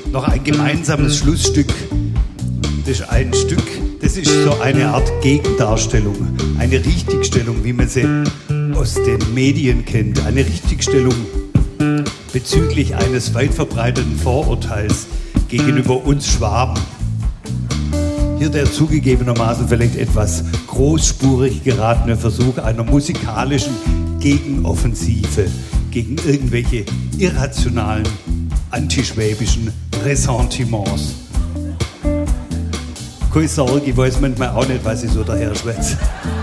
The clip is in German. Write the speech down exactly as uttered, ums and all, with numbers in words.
noch ein gemeinsames Schlussstück. Das ist ein Stück, das ist so eine Art Gegendarstellung, eine Richtigstellung, wie man sie aus den Medien kennt. Eine Richtigstellung bezüglich eines weit verbreiteten Vorurteils gegenüber uns Schwaben. Hier der zugegebenermaßen vielleicht etwas großspurig geratene Versuch einer musikalischen Gegenoffensive gegen irgendwelche irrationalen, antischwäbischen Ressentiments. Keine Sorge, ich weiß manchmal auch nicht, was ich so daher schwätze.